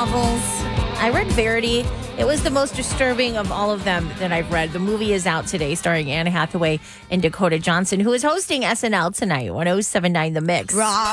novels. I read Verity. It was the most disturbing of all of them that I've read. The movie is out today, starring Anne Hathaway and Dakota Johnson, who is hosting SNL tonight, 1079 The Mix.